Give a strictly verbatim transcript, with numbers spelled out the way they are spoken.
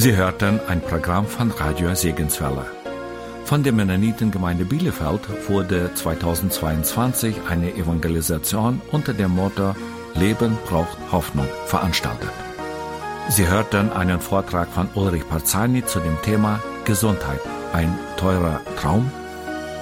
Sie hörten ein Programm von Radio Segenswelle. Von der Mennonitengemeinde Bielefeld wurde zweitausendzweiundzwanzig eine Evangelisation unter dem Motto Leben braucht Hoffnung veranstaltet. Sie hörten einen Vortrag von Ulrich Parzani zu dem Thema Gesundheit, ein teurer Traum?